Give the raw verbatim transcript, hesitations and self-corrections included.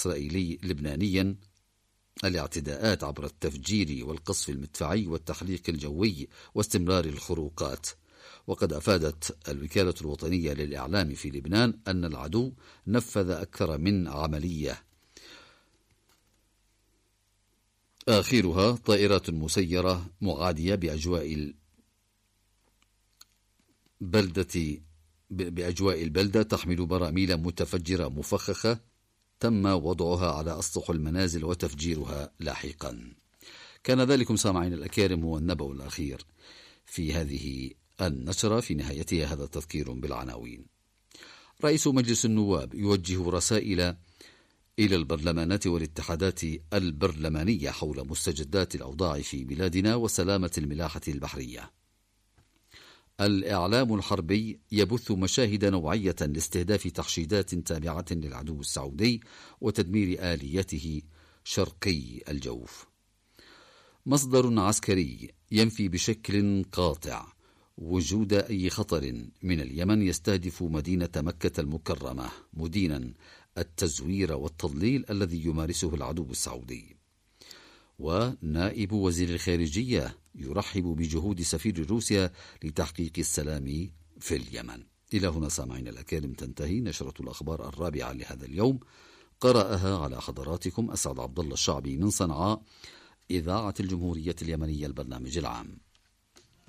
الإسرائيلي لبنانيا الاعتداءات عبر التفجير والقصف المدفعي والتحليق الجوي واستمرار الخروقات. وقد أفادت الوكالة الوطنية للإعلام في لبنان أن العدو نفذ أكثر من عملية، آخرها طائرات مسيرة معادية بأجواء البلدة بأجواء البلدة تحمل براميل متفجرة مفخخة تم وضعها على أسطح المنازل وتفجيرها لاحقا. كان ذلكم سامعين الأكارم هو النبأ الأخير في هذه النشرة. في نهايتها هذا تذكير بالعناوين. رئيس مجلس النواب يوجه رسائل إلى البرلمانات والاتحادات البرلمانية حول مستجدات الأوضاع في بلادنا وسلامة الملاحة البحرية. الإعلام الحربي يبث مشاهد نوعية لاستهداف تحشيدات تابعة للعدو السعودي وتدمير آليته شرقي الجوف. مصدر عسكري ينفي بشكل قاطع وجود أي خطر من اليمن يستهدف مدينة مكة المكرمة، مدينا التزوير والتضليل الذي يمارسه العدو السعودي. ونائب وزير الخارجية يرحب بجهود سفير روسيا لتحقيق السلام في اليمن. إلى هنا سامعين الأكارم تنتهي نشرة الأخبار الرابعة لهذا اليوم. قرأها على حضراتكم أسعد عبد الله الشعبي من صنعاء، إذاعة الجمهورية اليمنية، البرنامج العام.